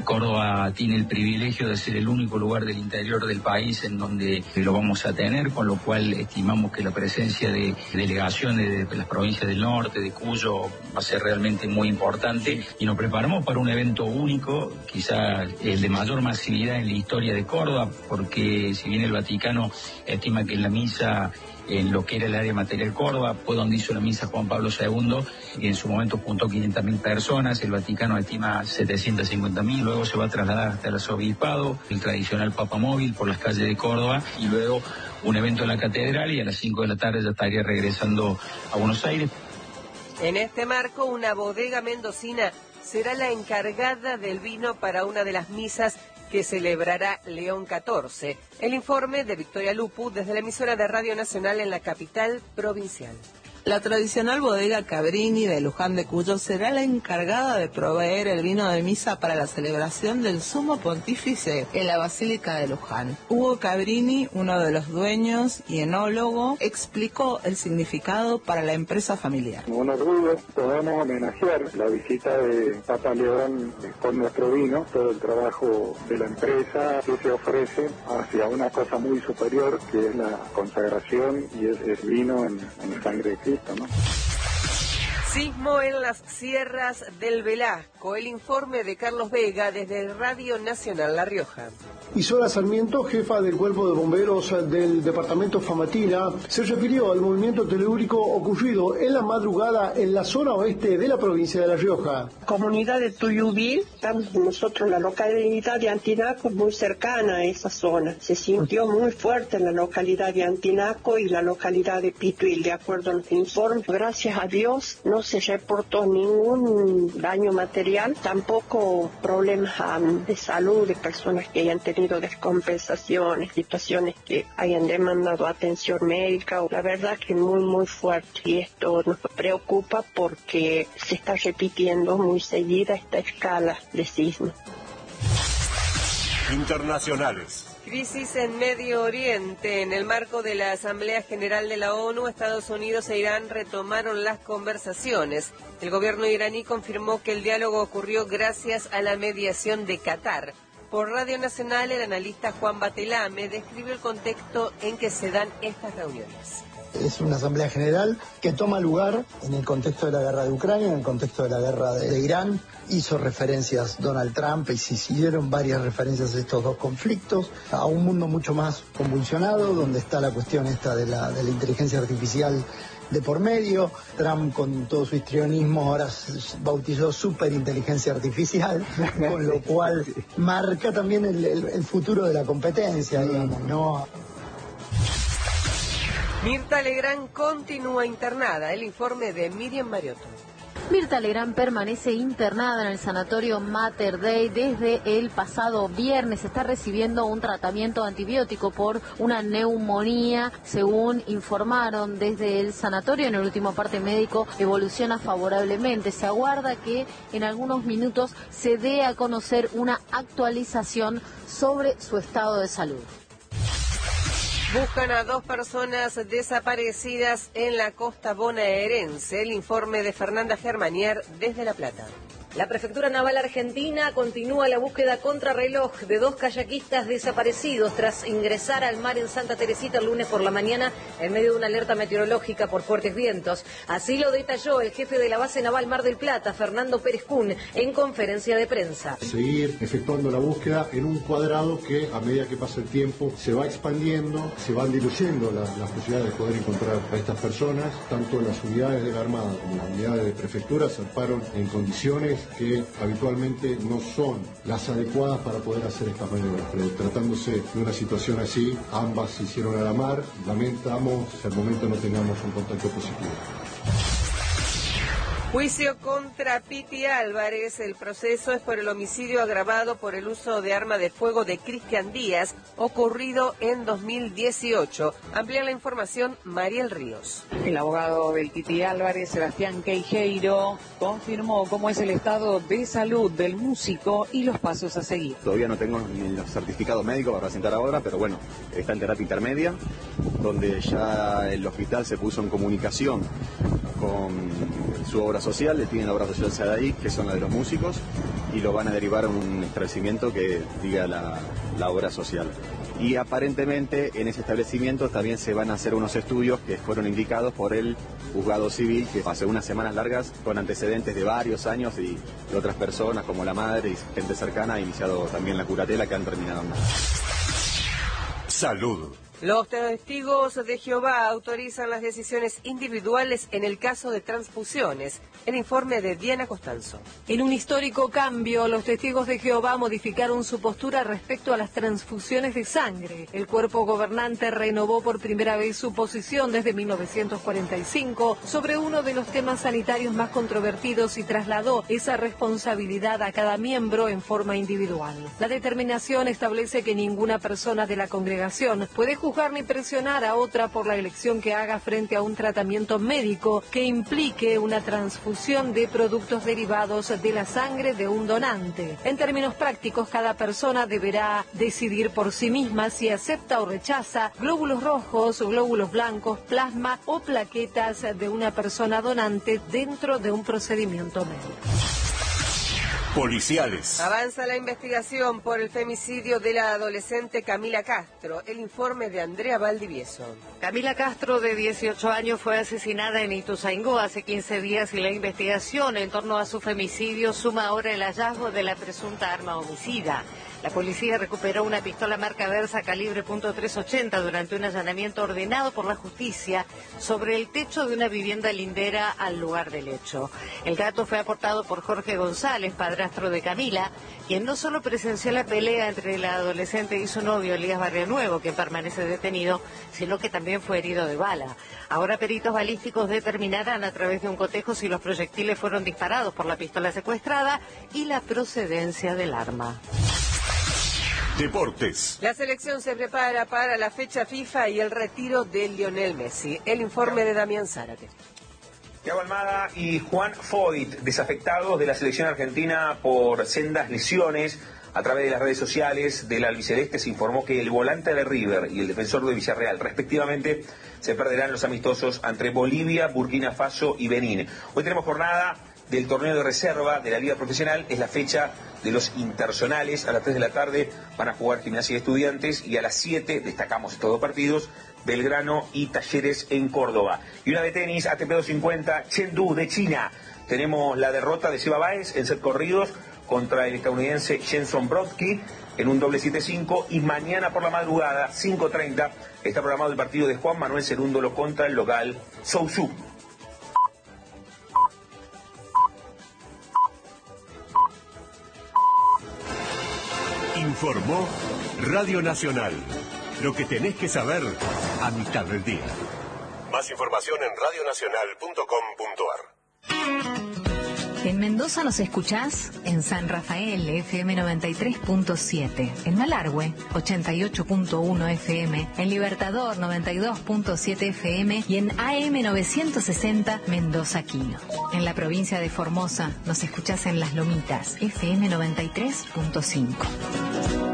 Córdoba tiene el privilegio de ser el único lugar del interior del país en donde lo vamos a tener, con lo cual estimamos que la presencia de delegaciones de las provincias del norte, de Cuyo, va a ser realmente muy importante, y nos preparamos para un evento único, quizá el de mayor masividad en la historia de Córdoba, porque si bien el Vaticano estima que en la misa, en lo que era el área material Córdoba, fue donde hizo la misa Juan Pablo II, y en su momento juntó 500.000 personas, el Vaticano estima 750.000, luego se va a trasladar hasta el arzobispado, el tradicional Papa Móvil por las calles de Córdoba, y luego un evento en la catedral, y a las 5 de la tarde ya estaría regresando a Buenos Aires. En este marco, una bodega mendocina será la encargada del vino para una de las misas que celebrará León XIV. El informe de Victoria Lupu desde la emisora de Radio Nacional en la capital provincial. La tradicional bodega Cabrini de Luján de Cuyo será la encargada de proveer el vino de misa para la celebración del Sumo Pontífice en la Basílica de Luján. Hugo Cabrini, uno de los dueños y enólogo, explicó el significado para la empresa familiar. Un orgullo, podemos homenajear la visita de Papa León con nuestro vino, todo el trabajo de la empresa que se ofrece hacia una cosa muy superior, que es la consagración y es vino en sangre de Cristo. ¿No? Sismo en las sierras del Velasco. El informe de Carlos Vega desde Radio Nacional La Rioja. Isola Sarmiento, jefa del Cuerpo de Bomberos del departamento Famatina, se refirió al movimiento telúrico ocurrido en la madrugada en la zona oeste de la provincia de La Rioja. Comunidad de Tuyubí, estamos nosotros en la localidad de Antinaco, muy cercana a esa zona. Se sintió muy fuerte en la localidad de Antinaco y la localidad de Pituil, de acuerdo a los informes. Gracias a Dios no se reportó ningún daño material, tampoco problemas de salud de personas que hayan tenido descompensaciones, situaciones que hayan demandado atención médica. La verdad que muy fuerte, y esto nos preocupa porque se está repitiendo muy seguida esta escala de sismo. Internacionales. Crisis en Medio Oriente. En el marco de la Asamblea General de la ONU, Estados Unidos e Irán retomaron las conversaciones. El gobierno iraní confirmó que el diálogo ocurrió gracias a la mediación de Qatar. Por Radio Nacional, el analista Juan Batelame describió el contexto en que se dan estas reuniones. Es una asamblea general que toma lugar en el contexto de la guerra de Ucrania, en el contexto de la guerra de Irán. Hizo referencias Donald Trump y se hicieron varias referencias a estos dos conflictos, a un mundo mucho más convulsionado, donde está la cuestión esta de la inteligencia artificial de por medio. Trump, con todo su histrionismo, ahora bautizó superinteligencia artificial, con lo cual marca también el futuro de la competencia, digamos, ¿no? Mirta Legrand continúa internada. El informe de Miriam Mariotto. Mirta Legrand permanece internada en el sanatorio Mater Dei desde el pasado viernes. Está recibiendo un tratamiento antibiótico por una neumonía. Según informaron desde el sanatorio, en el último parte médico evoluciona favorablemente. Se aguarda que en algunos minutos se dé a conocer una actualización sobre su estado de salud. Buscan a 2 personas desaparecidas en la costa bonaerense. El informe de Fernanda Germanier desde La Plata. La Prefectura Naval Argentina continúa la búsqueda contrarreloj de 2 kayakistas desaparecidos tras ingresar al mar en Santa Teresita el lunes por la mañana en medio de una alerta meteorológica por fuertes vientos. Así lo detalló el jefe de la base naval Mar del Plata, Fernando Pérez Cún, en conferencia de prensa. Seguir efectuando la búsqueda en un cuadrado que a medida que pasa el tiempo se va expandiendo, se van diluyendo las posibilidades de poder encontrar a estas personas. Tanto las unidades de la Armada como las unidades de Prefectura zarparon en condiciones que habitualmente no son las adecuadas para poder hacer estas maniobras, pero tratándose de una situación así, ambas se hicieron a la mar. Lamentamos que al momento no tengamos un contacto positivo. Juicio contra Piti Álvarez. El proceso es por el homicidio agravado por el uso de arma de fuego de Cristian Díaz, ocurrido en 2018. Amplía la información Mariel Ríos. El abogado del Piti Álvarez, Sebastián Queijeiro, confirmó cómo es el estado de salud del músico y los pasos a seguir. Todavía no tengo ni los certificados médicos para presentar ahora, pero bueno, está en terapia intermedia, donde ya el hospital se puso en comunicación con su obra social, le tienen la obra social Sadaí, que son la de los músicos, y lo van a derivar a un establecimiento que diga la obra social. Y aparentemente en ese establecimiento también se van a hacer unos estudios que fueron indicados por el juzgado civil, que hace unas semanas largas, con antecedentes de varios años y de otras personas como la madre y gente cercana, ha iniciado también la curatela que han terminado mal. Salud. Los testigos de Jehová autorizan las decisiones individuales en el caso de transfusiones. El informe de Diana Costanzo. En un histórico cambio, los testigos de Jehová modificaron su postura respecto a las transfusiones de sangre. El cuerpo gobernante renovó por primera vez su posición desde 1945 sobre uno de los temas sanitarios más controvertidos y trasladó esa responsabilidad a cada miembro en forma individual. La determinación establece que ninguna persona de la congregación puede juzgar ni presionar a otra por la elección que haga frente a un tratamiento médico que implique una transfusión de productos derivados de la sangre de un donante. En términos prácticos, cada persona deberá decidir por sí misma si acepta o rechaza glóbulos rojos, glóbulos blancos, plasma o plaquetas de una persona donante dentro de un procedimiento médico. Policiales. Avanza la investigación por el femicidio de la adolescente Camila Castro. El informe de Andrea Valdivieso. Camila Castro, de 18 años, fue asesinada en Ituzaingó hace 15 días y la investigación en torno a su femicidio suma ahora el hallazgo de la presunta arma homicida. La policía recuperó una pistola marca Versa calibre .380 durante un allanamiento ordenado por la justicia sobre el techo de una vivienda lindera al lugar del hecho. El dato fue aportado por Jorge González, padrastro de Camila, quien no solo presenció la pelea entre la adolescente y su novio Elías Barrionuevo, que permanece detenido, sino que también fue herido de bala. Ahora peritos balísticos determinarán a través de un cotejo si los proyectiles fueron disparados por la pistola secuestrada y la procedencia del arma. Deportes. La selección se prepara para la fecha FIFA y el retiro de Lionel Messi. El informe de Damián Zárate. Thiago Almada y Juan Foyt, desafectados de la selección argentina por sendas lesiones. A través de las redes sociales del albiceleste se informó que el volante de River y el defensor de Villarreal, respectivamente, se perderán los amistosos entre Bolivia, Burkina Faso y Benín. Hoy tenemos jornada del torneo de reserva de la Liga Profesional, es la fecha de los interzonales. A las 3 de la tarde van a jugar Gimnasia y Estudiantes y a las 7, destacamos estos dos partidos, Belgrano y Talleres en Córdoba. Y una de tenis, ATP 250, Chengdu de China. Tenemos la derrota de Seba Báez en set corridos contra el estadounidense Jenson Brodsky en un doble 7-5 y mañana por la madrugada, 5:30, está programado el partido de Juan Manuel Cerúndolo contra el local Zhou. Informó Radio Nacional. Lo que tenés que saber a mitad del día. Más información en radionacional.com.ar. En Mendoza nos escuchás en San Rafael, FM 93.7, en Malargüe, 88.1 FM, en Libertador, 92.7 FM y en AM 960 Mendoza Quino. En la provincia de Formosa nos escuchás en Las Lomitas, FM 93.5.